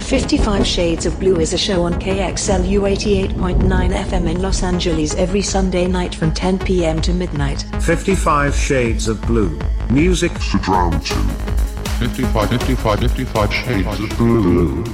55 Shades of Blue is a show on KXLU 88.9 FM in Los Angeles every Sunday night from 10 p.m. to midnight. 55 Shades of Blue. Music surrounds you. 55 Shades of Blue.